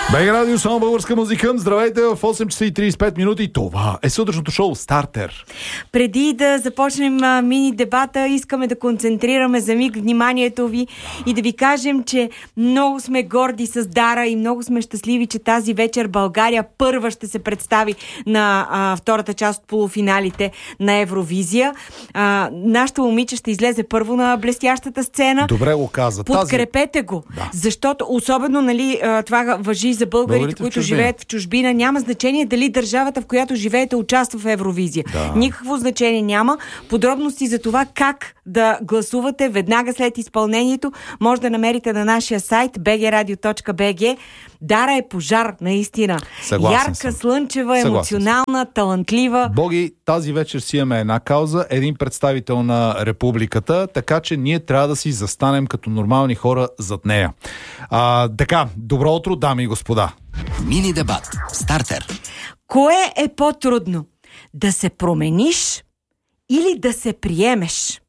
БГ Радио, само българска музика. Здравейте в 8 часа и 35 минути. Това е сутрешното шоу Стартер. Преди да започнем мини дебата, искаме да концентрираме за миг вниманието ви и да ви кажем, че много сме горди с Дара и много сме щастливи, че тази вечер България първа ще се представи на втората част от полуфиналите на Евровизия. Нашето момиче ще излезе първо на блестящата сцена. Добре го каза. Подкрепете го, защото особено това важи за българите, които живеят в чужбина. Няма значение дали държавата, в която живеете, участва в Евровизия. Никакво значение няма. Подробности за това как да гласувате веднага след изпълнението може да намерите на нашия сайт bgradio.bg. Дара е пожар, наистина. Ярка, слънчева, емоционална, талантлива. Боги, тази вечер си имаме една кауза, един представител на републиката, така че ние трябва да си застанем като нормални хора зад нея. Така, добро утро, дами и господа. Мини дебат. Стартер. Кое е по-трудно? Да се промениш или да се приемеш?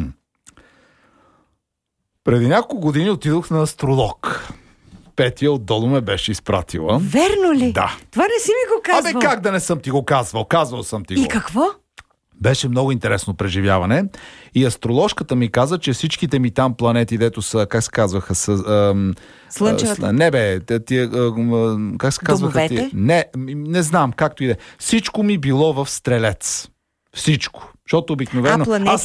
Преди няколко години отидох на астролог. Петя отдолу ме беше изпратила. Верно ли? Да. Това не си ми го казвал. Как да не съм ти го казвал? Казвал съм ти го. И какво? Беше много интересно преживяване. И астрологката ми каза, че всичките ми там планети, дето са, как се казваха, Слънчевата? Не бе, как се казваха? Не знам, както и да е. Всичко ми било в Стрелец. Всичко. Защото обикновено...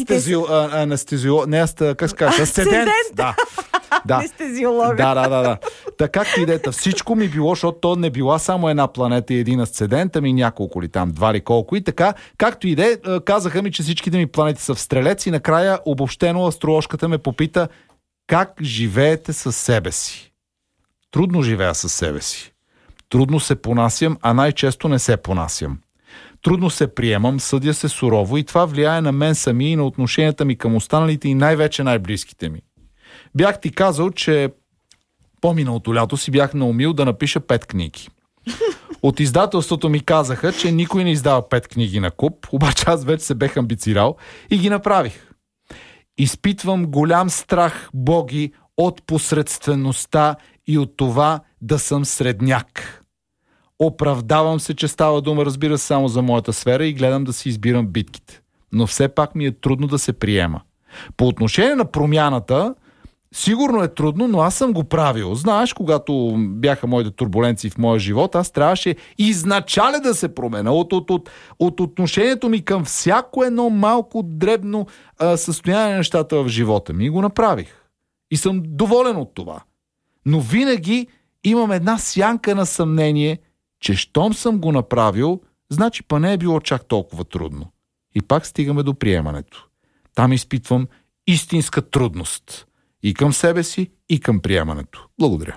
Асцендент. Да. Анестезиолога. Да. Така както идете, всичко ми било, защото то не била само една планета и един асцендент, ами няколко ли там, два ли колко. И така, както иде, казаха ми, че всичките ми планети са в Стрелец и накрая обобщено астрологката ме попита как живеете със себе си. Трудно живея със себе си. Трудно се понасям, а най-често не се понасям. Трудно се приемам, съдя се сурово и това влияе на мен сами и на отношенията ми към останалите и най-вече най-близките ми. Бях ти казал, че по-миналото лято си бях наумил да напиша 5 книги. От издателството ми казаха, че никой не издава 5 книги на куп, обаче аз вече се бех амбицирал и ги направих. Изпитвам голям страх, боги, от посредствеността и от това да съм средняк. Оправдавам се, че става дума, разбира се, само за моята сфера и гледам да си избирам битките. Но все пак ми е трудно да се приема. По отношение на промяната, сигурно е трудно, но аз съм го правил. Знаеш, когато бяха моите турбуленции в моя живот, аз трябваше изначале да се променя от отношението ми към всяко едно малко дребно състояние на нещата в живота ми. И го направих. И съм доволен от това. Но винаги имам една сянка на съмнение, че щом съм го направил, значи па не е било чак толкова трудно. И пак стигаме до приемането. Там изпитвам истинска трудност. И към себе си, и към приемането. Благодаря.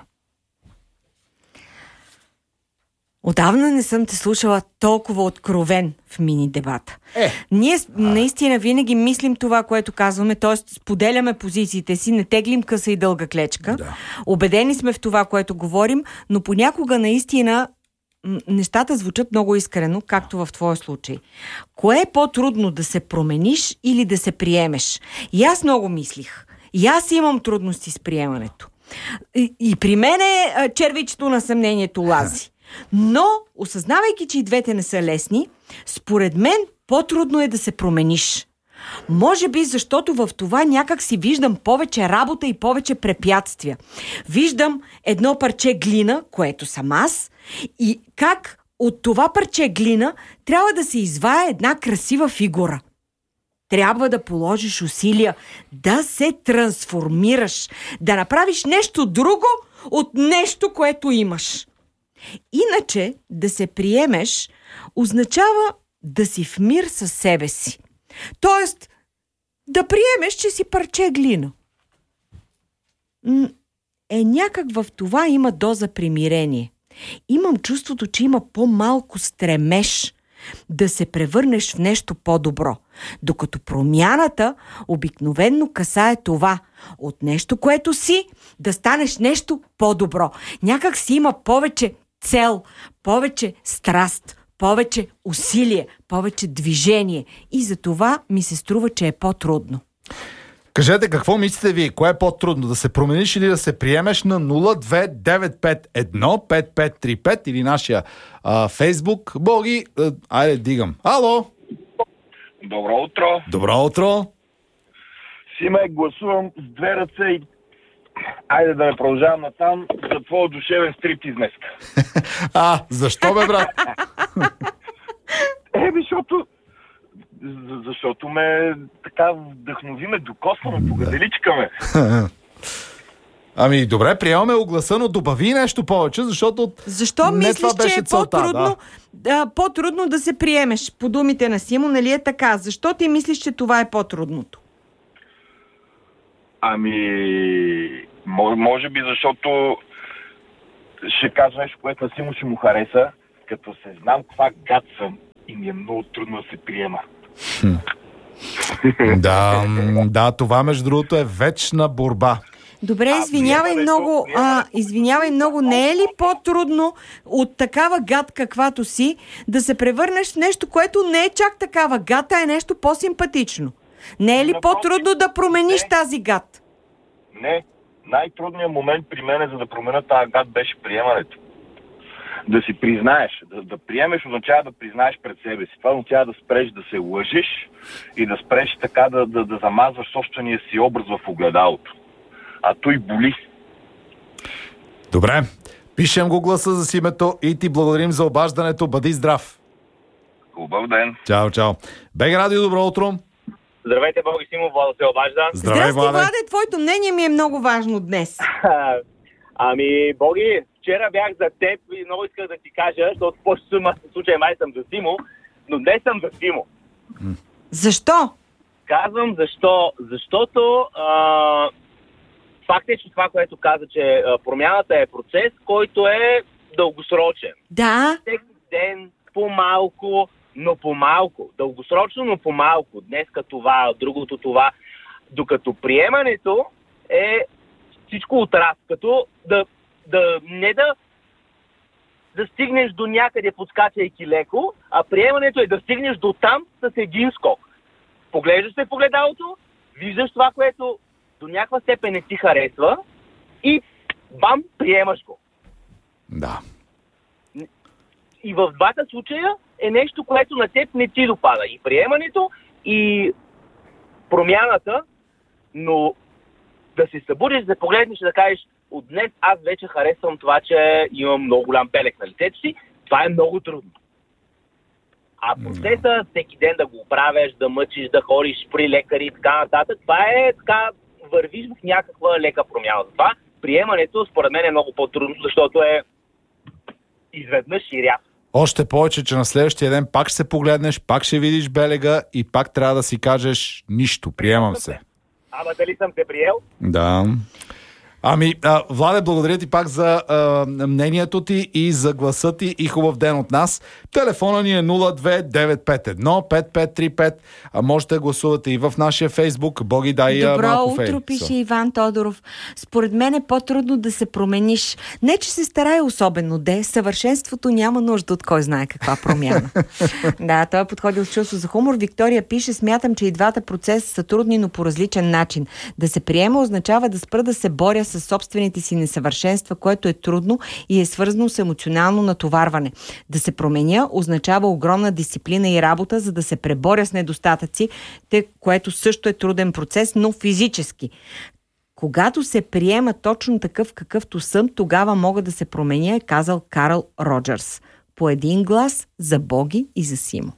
Отдавна не съм те слушала толкова откровен в мини дебата. Ние наистина винаги мислим това, което казваме, т.е. споделяме позициите си, не теглим къса и дълга клечка. Да. Убедени сме в това, което говорим, но понякога наистина нещата звучат много искрено, както в твоя случай. Кое е по-трудно, да се промениш или да се приемеш? И аз много мислих. И аз имам трудности с приемането. И при мен червичето на съмнението лази. Но, осъзнавайки, че и двете не са лесни, според мен по-трудно е да се промениш. Може би, защото в това някак си виждам повече работа и повече препятствия. Виждам едно парче глина, което съм аз, и как от това парче глина трябва да се извая една красива фигура. Трябва да положиш усилия, да се трансформираш, да направиш нещо друго от нещо, което имаш. Иначе да се приемеш означава да си в мир със себе си. Тоест, да приемеш, че си парче глина. Някак в това има доза примирение. Имам чувството, че има по-малко стремеж да се превърнеш в нещо по-добро. Докато промяната обикновенно касае това. От нещо, което си, да станеш нещо по-добро. Някак си има повече цел, повече страст, повече усилие, повече движение. И за това ми се струва, че е по-трудно. Кажете, какво мислите вие? Кое е по-трудно? Да се промениш или да се приемеш на 029515535 или нашия Фейсбук? Боги, айде дигам. Ало! Добро утро! Добро утро! Симе, гласувам с две ръце и айде да не продължавам натам за твой душевен стриптиз днеска. Защо бе, брат? Защото ме така вдъхнови, ме докосва, ме погаделичка ме. Ами добре, приемаме огласа, но добави нещо повече, защото защо не мислиш, това беше че е по-трудно, по-трудно да се приемеш? По думите на Симо, нали е така? Защо ти мислиш, че това е по-трудното? Може би защото ще кажа нещо, което на Симо ще му хареса, като се знам каква гад съм и ми е много трудно да се приема. Да, това между другото е вечна борба. Добре, извинявай много. Не е ли по-трудно от такава гад, каквато си, да се превърнеш в нещо, което не е чак такава гад, а е нещо по-симпатично? Не е ли по-трудно да промениш тази гад? Не. Най-трудният момент при мен, за да променя тази гад, беше приемането. Да си признаеш. Да приемеш означава да признаеш пред себе си. Това означава да спреш да се лъжиш и да спреш така да замазваш собствения си образ в огледалото. А той боли. Добре. Пишем го гласа за Симето и ти благодарим за обаждането. Бъди здрав. Хубав ден. Чао. БГ Радио, добро утро. Здравейте, Боги, Симо, Владо се обажда. Здрасти, Владе, твоето мнение ми е много важно днес. Боги, вчера бях за теб и много исках да ти кажа, защото в случай май съм за Симо, но днес съм за Симо. Защо? Казвам защо. Защото факт е, че това, което каза, че промяната е процес, който е дългосрочен. Да. Всеки ден по-малко, но по-малко. Дългосрочно, но по-малко. Днеска това, другото това. Докато приемането е всичко от раз. Като да стигнеш до някъде подскачайки леко, а приемането е да стигнеш до там с един скок. Поглеждаш се в огледалото, виждаш това, което до някаква степен не ти харесва и бам, приемаш го. Да. И в двата случая е нещо, което на теб не ти допада. И приемането, и промяната, но да се събудиш, да погледнеш и да кажеш, от днес аз вече харесвам това, че имам много голям белег на лицето си, това е много трудно. А процеса, всеки ден да го правиш, да мъчиш, да ходиш при лекари и така нататък, това е така, вървиш в някаква лека промяна. Това приемането, според мен, е много по-трудно, защото е изведнъж и рязко. Още повече, че на следващия ден пак ще се погледнеш, пак ще видиш белега и пак трябва да си кажеш нищо, приемам се. Ама дали съм те приел? Да. Владе, благодаря ти пак за мнението ти и за гласа ти и хубав ден от нас. Телефона ни е 029515535. Можете да гласувате и в нашия Фейсбук. Боги, дай малко фей. Добро утро, пише Иван Тодоров. Според мен е по-трудно да се промениш. Не, че се старае особено, съвършенството няма нужда от кой знае каква промяна. Да, той е подходил с чувство за хумор. Виктория пише, смятам, че и двата процеса са трудни, но по различен начин. Да се приема означава да спра да се боря с собствените си несъвършенства, което е трудно и е свързано с емоционално натоварване. Да се променя означава огромна дисциплина и работа, за да се преборя с недостатъци, което също е труден процес, но физически. Когато се приема точно такъв какъвто съм, тогава мога да се променя, е казал Карл Роджерс. По един глас за Боги и за Симо.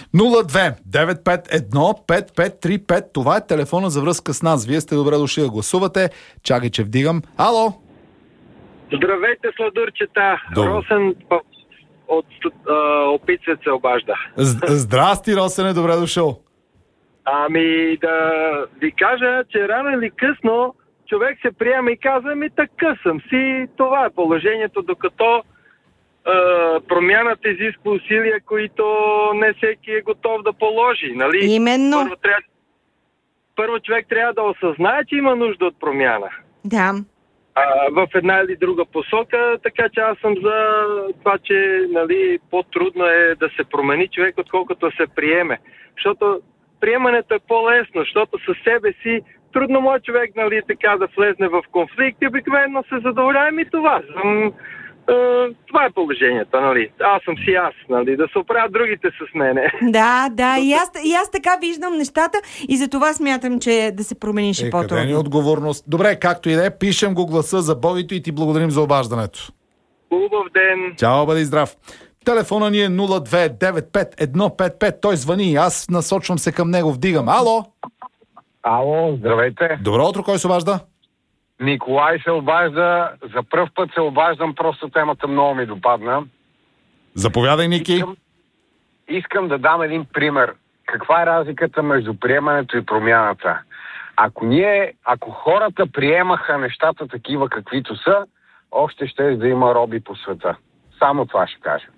029515535. Това е телефона за връзка с нас. Вие сте добре дошли да гласувате. Чакай, че вдигам. Ало! Здравейте, сладурчета! Росен от Опицет се обажда. Здрасти, Росене, добре дошъл. Да ви кажа, че рано или късно човек се приема и казва, такъв съм си, това е положението, докато промяната изисква усилия, които не всеки е готов да положи, нали? Именно. Първо човек трябва да осъзнае, че има нужда от промяна. Да. В една или друга посока, така че аз съм за това, че по-трудно е да се промени човек, отколкото се приеме. Защото приемането е по-лесно, защото със себе си трудно може човек, нали, така да влезне в конфликт и обикновено се задоволявам и това. Това е положението, нали. Аз съм си аз, нали, да се оправят другите с мене. Да, и аз така виждам нещата и за това смятам, че да се промениш е по-трудно. Къде ни отговорност? Добре, както и да е, пишем го гласа за Богито и ти благодарим за обаждането. Хубав ден! Чао, бъди здрав! Телефона ни е 02951555. Той звъни и аз насочвам се към него. Вдигам. Ало? Ало, здравейте. Добро утро, кой се обажда? Николай се обажда. За пръв път се обаждам, просто темата много ми допадна. Заповядай, Ники. Искам да дам един пример. Каква е разликата между приемането и промяната? Ако хората приемаха нещата такива каквито са, още ще да има роби по света. Само това ще кажа.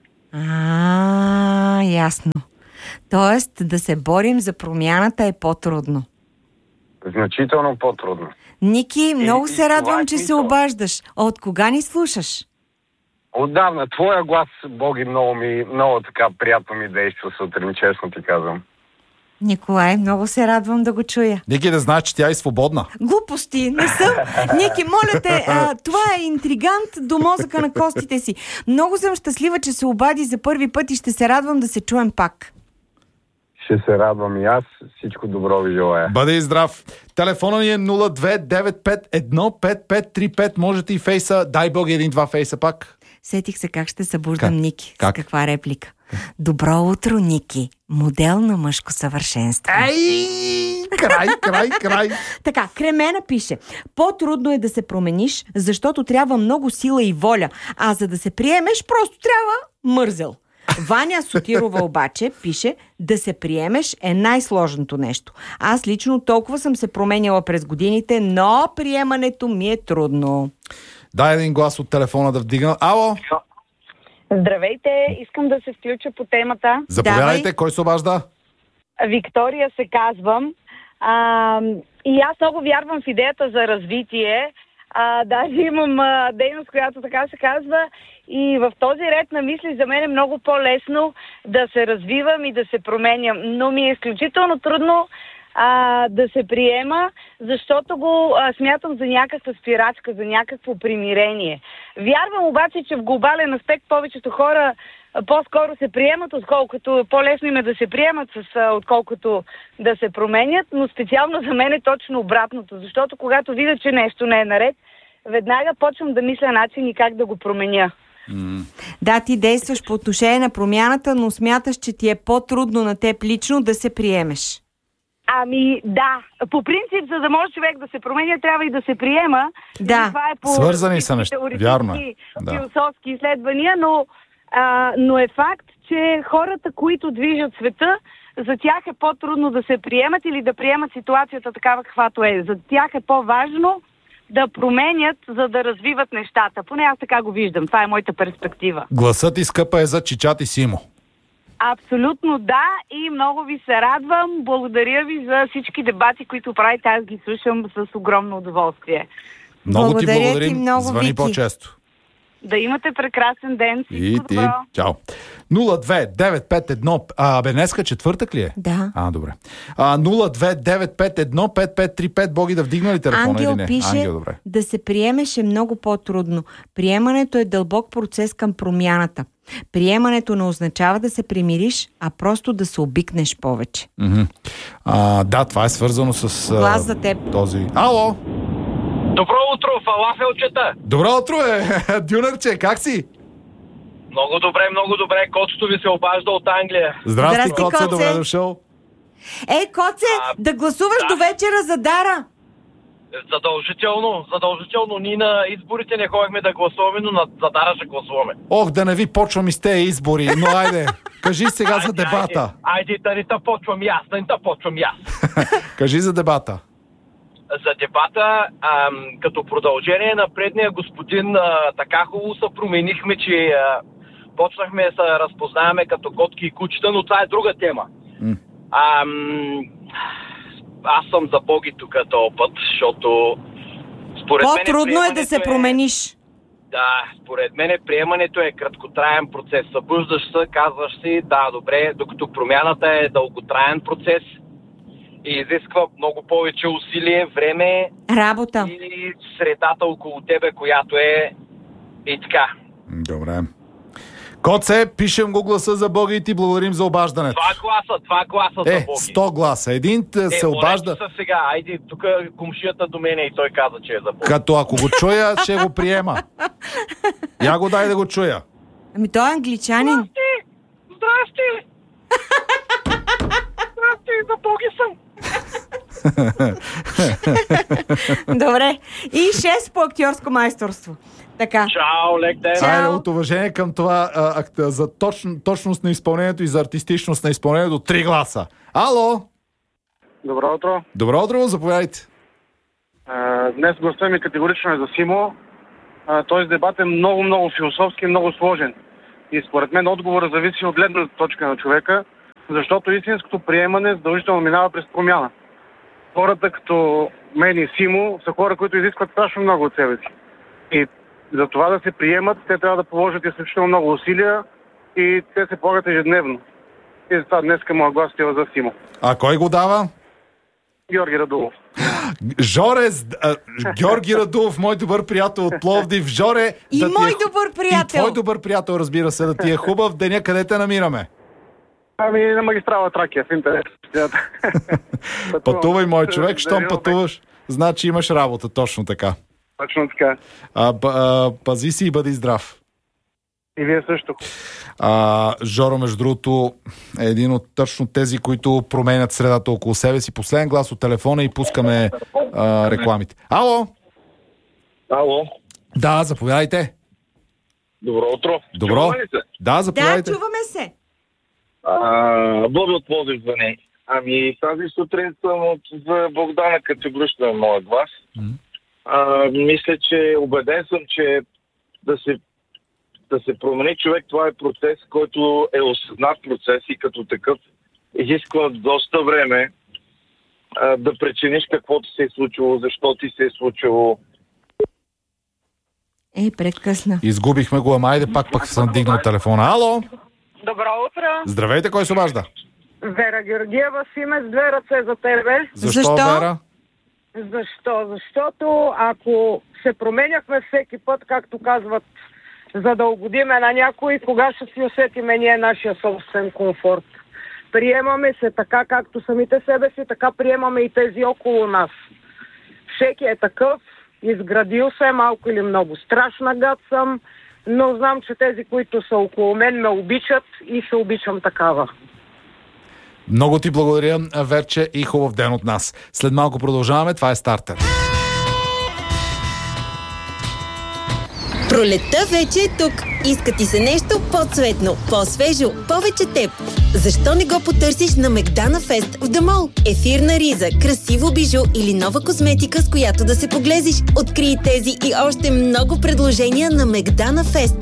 Ясно. Тоест да се борим за промяната е по-трудно. Значително по-трудно. Ники, много се радвам, че се обаждаш. От кога ни слушаш? Отдавна. Твоя глас, Боги, много така приятно ми действа сутрин, честно ти казвам. Николай, много се радвам да го чуя. Ники, да знаеш, че тя е свободна. Глупости, не съм. Ники, моля те, това е интригант до мозъка на костите си. Много съм щастлива, че се обади за първи път и ще се радвам да се чуем пак. Ще се радвам и аз. Всичко добро ви желая. Бъди здрав. Телефона ни е 0295155535. Можете и фейса. Дай Боги 1-2 фейса пак. Сетих се как ще събуждам Ники. Как? С каква реплика? Добро утро, Ники. Модел на мъжко съвършенство. Край. Така, Кремена пише: по-трудно е да се промениш, защото трябва много сила и воля, а за да се приемеш, просто трябва мързел. Ваня Сотирова обаче пише: да се приемеш е най-сложното нещо. Аз лично толкова съм се променяла през годините, но приемането ми е трудно. Дай един глас от телефона да вдигна. Ало? Здравейте, искам да се включа по темата. Заповядайте, кой се обажда? Виктория се казвам. И аз много вярвам в идеята за развитие. Даже имам дейност, която така се казва. И в този ред на мисли за мен е много по-лесно да се развивам и да се променям. Но ми е изключително трудно да се приема, защото го смятам за някаква спирачка, за някакво примирение. Вярвам обаче, че в глобален аспект повечето хора по-скоро се приемат, отколкото по-лесно им е да се приемат, отколкото да се променят, но специално за мен е точно обратното, защото когато видя, че нещо не е наред, веднага почвам да мисля начини как да го променя. Да, ти действаш по отношение на промяната, но смяташ, че ти е по-трудно на теб лично да се приемеш. Да. По принцип, за да може човек да се променя, трябва и да се приема. Да. Това е по свързани са неща. Вярно е. Философски изследвания, но е факт, че хората, които движат света, за тях е по-трудно да се приемат или да приемат ситуацията такава каквато е. За тях е по-важно да променят, за да развиват нещата. Поне аз така го виждам. Това е моята перспектива. Гласът и скъпа е за Чичат и Симо. Абсолютно да, и много ви се радвам. Благодаря ви за всички дебати, които правите. Аз ги слушам с огромно удоволствие. Много ти благодарим. Много, звъни Вики. по-често. Да имате прекрасен ден. Всичко И ти. добро. Чао. 02-951. Днеска четвъртък ли е? Да. Добре. 02-951-5535. Боги, да вдигна ли телефона Ангел или не? пише: Ангел, добре. да се приемеш е много по-трудно. Приемането е дълбок процес към промяната. Приемането не означава да се примириш, а просто да се обикнеш повече. Да, това е свързано с Глас за теб. този... Ало! Добро утро, фалафелчета! Добро утро, Дюнерче, как си? Много добре. Котото ви се обажда от Англия. Здрасти, Коце. Коце, добре дошъл. Коце, да гласуваш до вечера за Дара. Задължително. Ние на изборите не ходихме да гласуваме, но за Дара ще гласуваме. Да не ви почвам и с тези избори, но айде, кажи сега за дебата. Айде, да не те почвам и аз. Кажи за дебата. За дебата, като продължение на предния господин, така хубаво се променихме, че почнахме да се разпознаваме като котки и кучета, но това е друга тема. Аз съм за Боги тук този път, защото според мен по-трудно е да се промениш. Да, според мен приемането е краткотраен процес. Събуждаш се, казваш си, да, добре, докато промяната е дълготраен процес. и изисква много повече усилие, време Работа. и средата около тебе, която е и така. Добре. Коце, пишем го гласа за Боги и ти благодарим за обаждането. 2 гласа за Боги. 100 гласа. Един се обажда. Сега, айде, тук комшията до мене и той каза, че е за Боги. Като ако го чуя, ще го приема. Я го дай да го чуя. Ами той е англичанин. Здрасти! Здрасти, за Боги съм! Добре. И 6 по актьорско майсторство. Така. Чао, лек ден! Айде, от уважение към това за точност на изпълнението и за артистичност на изпълнението 3 гласа. Ало! Добро утро. Добро утро, заповядайте. Днес гласът ми категорично е за Симо. Този дебат е много философски и много сложен. И според мен отговорът зависи от гледната точка на човека, защото истинското приемане задължително минава през промяна. Хората като мен и Симо са хора, които изискват страшно много от себе си. И за това да се приемат, те трябва да положат изключително много усилия и те се полагат ежедневно. И затова днеска моят глас е за Симо. А кой го дава? Георги Радулов. Жоре, Георги Радулов, мой добър приятел от Пловдив. Жоре, И мой добър приятел. И твой добър приятел, разбира се, да ти е хубав деня, къде те намираме. Ами на магистрала Тракия, в интерес. Пътувай, мой човек, щом пътуваш, значи имаш работа, точно така. Точно така. Пази си и бъди здрав. И вие също. Жоро, между другото, е един от точно тези, които променят средата около себе си. Последен глас от телефона и пускаме рекламите. Ало! Ало! Да, заповядайте. Добро утро. Добро. Чуваме ли се? Да, заповядайте. Да, чуваме се. Боби от Пловдив звъни. Ами тази сутрин съм за Богдана категорично е моят глас. Мисля, че убеден съм, че да се промени човек, това е процес, който е осъзнат процес и като такъв изисква доста време да прецениш какво ти се е случило, защо ти се е случило. Прекъсна. Изгубихме го, ама айде пак съм дигнал телефона. Ало! Добро утро. Здравейте, кой се обажда? Вера Георгиева, Симец, 2 ръце за тебе. Защо? Вера? Защо? Защото ако се променяхме всеки път, както казват, за да угодиме на някой, кога ще си усетиме ние нашия собствен комфорт. Приемаме се така, както самите себе си, така приемаме и тези около нас. Всеки е такъв, изградил се, малко или много страшна гад съм, но знам, че тези, които са около мен, ме обичат и се обичам такава. Много ти благодаря, Верче, и хубав ден от нас. След малко продължаваме, това е Стартер. Пролетта вече е тук. Иска ти се нещо по-цветно, по-свежо, повече теб. Защо не го потърсиш на Мегдана Фест в Дамол? Ефирна риза, красиво бижу или нова козметика, с която да се поглезиш. Открий тези и още много предложения на Мегдана Фест.